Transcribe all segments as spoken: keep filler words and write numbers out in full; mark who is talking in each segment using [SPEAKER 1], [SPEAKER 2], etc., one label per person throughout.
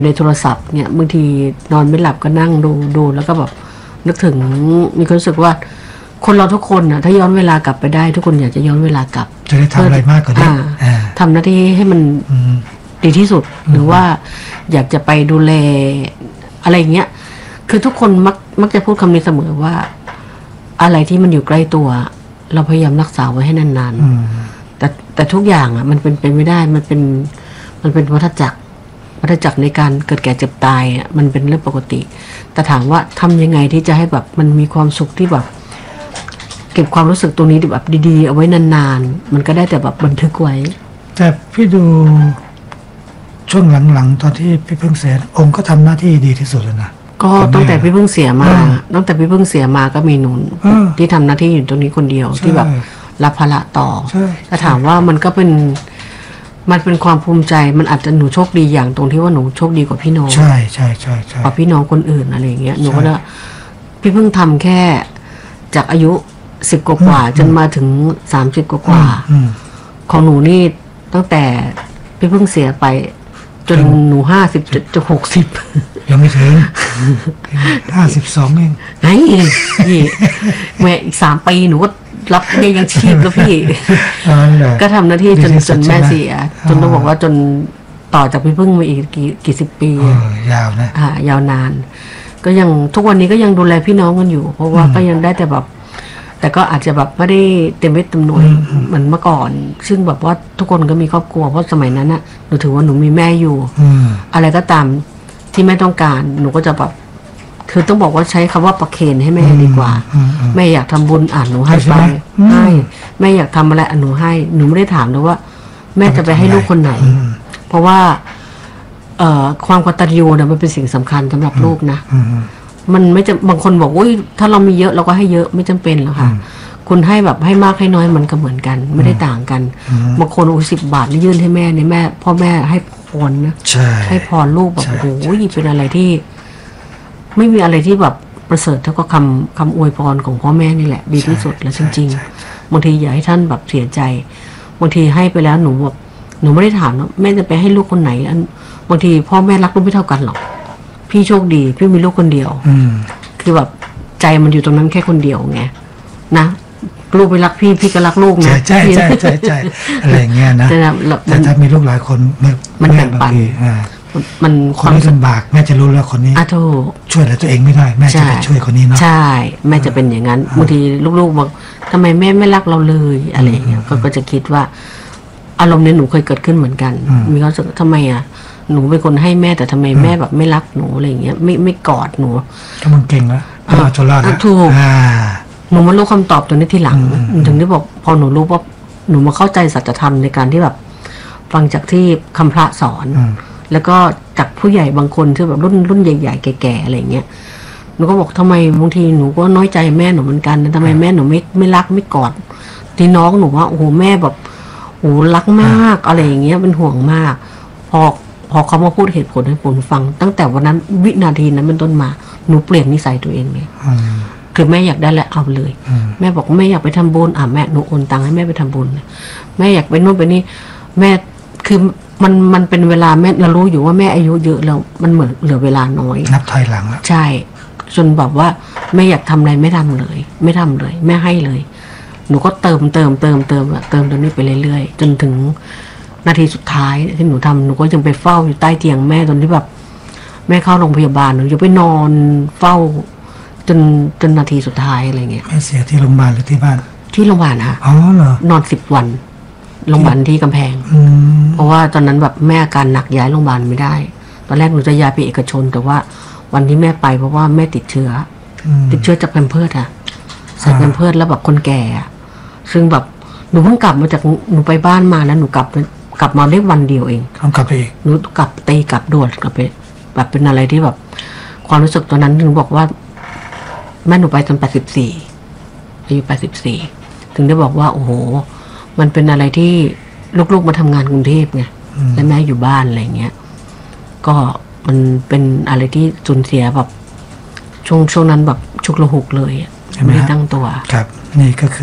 [SPEAKER 1] ในโทรศัพท์เนี่ยบางทีนอนไม่หลับก็นั่งดูดูแล้วก็แบบนึกถึงมีความรู้สึกว่าคนเราทุกคนนะถ้าย้อนเวลากลับไปได้ทุกคนอยากจะย้อนเวลากลับ
[SPEAKER 2] จะได้ทำอะไรมากกว่านี้
[SPEAKER 1] ทำหน้าที่ให้มันดีที่สุดหรือว่าอยากจะไปดูแลอะไรเงี้ยคือทุกคนมักมักจะพูดคำนี้เสมอว่าอะไรที่มันอยู่ใกล้ตัวเราพยายามรักษาไว้ให้นานๆแต่แต่ทุกอย่างอ่ะมันเป็นไปไม่ได้มันเป็นมันเป็นวัฏจักรวัฏจักรในการเกิดแก่เจ็บตายอ่ะมันเป็นเรื่องปกติแต่ถามว่าทำยังไงที่จะให้แบบมันมีความสุขที่แบบเก็บความรู้สึกตรงนี้แบบดีๆเอาไว้นานๆมันก็ได้แต่แบบบันทึกไว้
[SPEAKER 2] แต่พี่ดูช่วงหลังๆตอนที่พี่เพิ่งเสียองค์ก็ทำหน้าที่ดีที่สุดเลยนะ
[SPEAKER 1] ก็ตั้งแต่พี่เพิ่งเสียมาตั้งแต่พี่เพิ่งเสียมาก็มีหนุนที่ทำหน้าที่อยู่ตรงนี้คนเดียวที่แบบรับภาระต่อถ้าถามว่ามันก็เป็นมันเป็นความภูมิใจมันอาจจะหนูโชคดีอย่างตรงที่ว่าหนูโชคดีกว่าพี่น้อง
[SPEAKER 2] ใช่ใช่ใช่ใช่
[SPEAKER 1] กว่าพี่น้องคนอื่นอะไรอย่างเงี้ยหนูก็ได้พี่เพิ่งทำแค่จากอายุสิบกว่าจนมาถึงสามสิบกว่าของหนูนี่ตั้งแต่พี่เพิ่งเสียไปจนหนูห้าสิบจะหกสิบ
[SPEAKER 2] ยังไม่ถึงห้าสิบสองเอง
[SPEAKER 1] ไอ้พี่แม่อีกสามปีหนูก็รับเบี้ยยังชีพแล้วพี่ก็ทำหน้าที่จนจนแม่เสียจนต้องบอกว่าจนต่อจากพี่พึ่งมาอีกกี่กี่สิบปี
[SPEAKER 2] ยาวนะ
[SPEAKER 1] อ่ายาวนานก็ยังทุกวันนี้ก็ยังดูแลพี่น้องกันอยู่เพราะว่าก็ยังได้แต่แบบแต่ก็อาจจะแบบไม่ได้เต็มเม็ดเต็มหน่วยเหมือนเมื่อก่อนซึ่งแบบว่าทุกคนก็มีครอบครัวเพราะสมัยนั้นน่ะหนูถือว่าหนูมีแม่อยู่อะไรก็ตามที่แม่ต้องการหนูก็จะแบบคือต้องบอกว่าใช้คำว่าประเคนให้แม่ดีกว่าแม่อยากทำบุญอ่านหนูให้ไปให้แม่อยากทำอะไรอ่านหนูให้หนูไม่ได้ถามเลยว่าแม่จะไปให้ลูกคนไหนเพราะว่าเอ่อความกตัญญูเนี่ยมันเป็นสิ่งสำคัญสำหรับลูกนะมันไม่จะบางคนบอกว่าถ้าเรามีเยอะเราก็ให้เยอะไม่จำเป็นหรอกค่ะคุณให้แบบให้มากให้น้อยมันก็เหมือนกันไม่ได้ต่างกันบางคนโอ้สิบบาทนี่ยื่นให้แม่นี่แม่พ่อแม่ให้พรนะให้พรลูกแบบโอ้โหเป็นอะไรที่ไม่มีอะไรที่แบบประเสริฐเท่ากับคำคำอวยพรของพ่อแม่นี่แหละดีที่สุดแล้วจริงๆบางทีอยากให้ท่านแบบเสียใจบางทีให้ไปแล้วหนูแบบหนูไม่ได้ถามนะแม่จะไปให้ลูกคนไหนบางทีพ่อแม่รักลูกไม่เท่ากันหรอกพี่โชคดีพี่มีลูกคนเดียวคือแบบใจมันอยู่ตรงนั้นแค่คนเดียวไงนะลูกไปรักพี่พี่ก็รักลูกนะ
[SPEAKER 2] ใช่ใช่ใช่ใช่อะไรเงี้ยนะแต่ถ้ามีลูกหลายคน
[SPEAKER 1] มันแบ่งปันมัน
[SPEAKER 2] ความลำบากแม่จะรู้แล้วคนนี้ช่วยเหลือตัวเองไม่ได้แม่จะไปช่วยคนนี้เนาะ
[SPEAKER 1] ใช่แม่จะเป็นอย่างนั้นบางทีลูกๆบอกทำไมแม่ไม่รักเราเลยอะไรเงี้ยก็จะคิดว่าอารมณ์นี้หนูเคยเกิดขึ้นเหมือนกันมีความรู้สึกทำไมอ่ะหนูเป็นคนให้แม่แต่ทำไมแม่แบบไม่รักหนูอะไรเงี้ยไม่ไม่กอดหนู
[SPEAKER 2] ก็มันเก่งแล้วจนรอด
[SPEAKER 1] ถูกหนูมารู้คำตอบตัวนี้ทีหลังถึงได้บอกพอหนูรู้ว่าหนูมาเข้าใจสัจธรรมในการที่แบบฟังจากที่คำพระสอนแล้วก็จากผู้ใหญ่บางคนที่แบบรุ่นรุ่นใหญ่ๆแก่ๆอะไรเงี้ยหนูก็บอกทำไมบางทีหนูก็น้อยใจแม่หนูเหมือนกันทำไมแม่หนูไม่ไม่รักไม่กอดที่น้องหนูว่าโอ้โหแม่แบบโอ้รักมากอะไรอย่างเงี้ยเป็นห่วงมากพอพอเขามาพูดเหตุผลให้ผมฟังตั้งแต่วันนั้นวินาทีนั้นเป็นต้นมาหนูเปลี่ยนนิสัยตัวเองเลยคือแม่อยากได้แล้วเอาเลยแม่บอกแม่อยากไปทำบุญอ่ะแม่หนูโอนตังค์ให้แม่ไปทำบุญแม่อยากไปโน่นไปนี่แม่คือมันมันเป็นเวลาแม่เรารู้อยู่ว่าแม่อายุเยอะแล้วมันเหมือนเหลือเวลาน้อย
[SPEAKER 2] นับถอยหลังแล้ว
[SPEAKER 1] ใช่จนแบบว่าแม่อยากทำอะไรไม่ทำเลยไม่ทำเลยแม่ให้เลยหนูก็เติมเติมเติมเติมเติมตรงนี้ไปเรื่อยๆจนถึงนาทีสุดท้ายที่หนูทำหนูก็ยังไปเฝ้าอยู่ใต้เตียงแม่จนที่แบบแม่เข้าโรงพยาบาลหนูยังไปนอนเฝ้าจนจนนาทีสุดท้ายอะไรเงี้ย
[SPEAKER 2] แม่เสียที่โรงพยาบาลหรือที่บ้าน
[SPEAKER 1] ที่โรงพยาบาลค่ะ
[SPEAKER 2] อ๋อเหรอน
[SPEAKER 1] อนสิบวันโรงพยาบาลที่กำแพงเพราะว่าตอนนั้นแบบแม่อาการหนักย้ายโรงพยาบาลไม่ได้ตอนแรกหนูจะย้ายไปเอกชนแต่ว่าวันที่แม่ไปเพราะว่าแม่ติดเชื้อติดเชื้อจากแพมเพิร์สค่ะใส่แพมเพิร์สแล้วแบบคนแก่ซึ่งแบบหนูเพิ่งกลับมาจากหนูไปบ้านมาแล้วหนูกลับกลับมาได้วันเดียวเอง
[SPEAKER 2] ต้องกลับไปอีก
[SPEAKER 1] หนูกลับตีกลับด่วนกลับไปแบบเป็นอะไรที่แบบความรู้สึกตอนนั้นหนูบอกว่าแม่หนูไปตอนแปดสิบสี่อายุแปดสิบสี่ถึงได้บอกว่าโอ้โหมันเป็นอะไรที่ลูกๆมาทำงานกรุงเทพไงและแม่อยู่บ้านอะไรเงี้ยก็มันเป็นอะไรที่สูญเสียแบบช่วงช่วงนั้นแบบฉุกละหุกเลยไม่ได้ตั้งตัว
[SPEAKER 2] ครับนี่ก็คือผ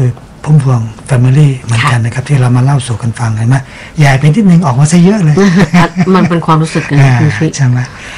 [SPEAKER 2] พุ่มพวงแฟมิลี่เหมือนกันนะครับ ที่เรามาเล่าสู่กันฟังเห็นไหมใหญ่เป็นที่หนึ่งออกมาซะเยอะเลย
[SPEAKER 1] มันเป็นความรู้สึกกัน
[SPEAKER 2] อ่า
[SPEAKER 1] คุณชิ
[SPEAKER 2] ใช่ไหม